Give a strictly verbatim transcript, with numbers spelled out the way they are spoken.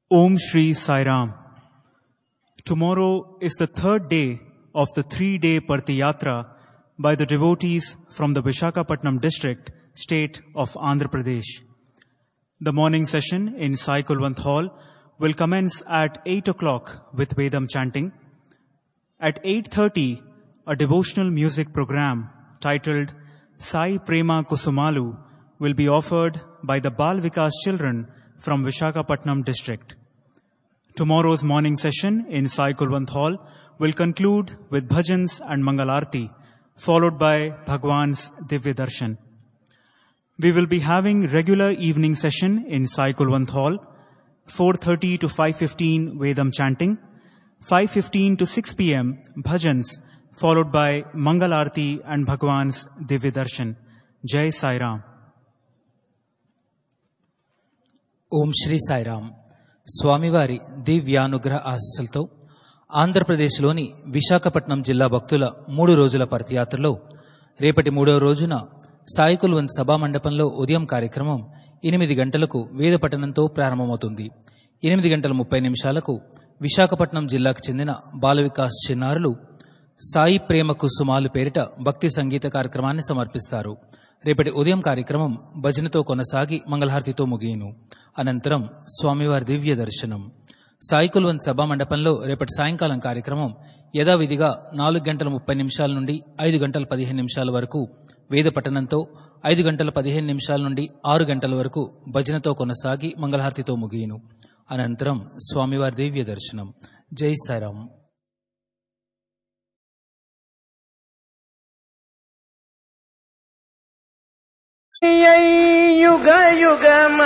Om Shri Sai Ram. Tomorrow is the third day of the three-day Parthi Yatra by the devotees from the Visakhapatnam district, state of Andhra Pradesh. The morning session in Sai Kulwant Hall will commence at eight o'clock with Vedam chanting. At eight thirty, a devotional music program titled Sai Prema Kusumalu will be offered by the Bal Vikas children from Visakhapatnam district. Tomorrow's morning session in Sai Kulwant Hall will conclude with bhajans and Mangal Aarti, followed by Bhagwan's Divya Darshan. We will be having regular evening session in Sai Kulwant Hall, four thirty to five fifteen Vedam chanting, five fifteen to six p.m. bhajans, followed by Mangal Aarti and Bhagwan's Divya Darshan. Jai Sai Ram. ఓం శ్రీ సాయిరామ్. స్వామివారి దివ్యానుగ్రహ ఆశీస్సులతో ఆంధ్రప్రదేశ్లోని విశాఖపట్నం జిల్లా భక్తుల మూడు రోజుల పరతియాత్రలో రేపటి మూడవ రోజున సాయి కుల్వంత్ సభా మండపంలో ఉదయం కార్యక్రమం ఎనిమిది గంటలకు వేద పఠనంతో ప్రారంభమవుతుంది. ఎనిమిది గంటల ముప్పై నిమిషాలకు విశాఖపట్నం జిల్లాకు చెందిన బాల వికాస్ చిన్నారులు సాయి ప్రేమ కుసుమాలు పేరిట భక్తి సంగీత కార్యక్రమాన్ని సమర్పిస్తారు. రేపటి ఉదయం కార్యక్రమం భజనతో కొనసాగి మంగళహారతితో ముగియను. అనంతరం స్వామివారి దివ్య దర్శనం. సాయి కుల్వంత్ సభా మండపంలో రేపటి సాయంకాలం కార్యక్రమం యథావిధిగా నాలుగు గంటల ముప్పై నిమిషాల నుండి ఐదు గంటల పదిహేను నిమిషాల వరకు వేద పఠనంతో, ఐదు గంటల పదిహేను నిమిషాల నుండి ఆరు గంటల వరకు భజనతో కొనసాగి మంగళహారతితో ముగియను. అనంతరం స్వామివారి దివ్య దర్శనం. జై సాయిరాం. యుగ యుగ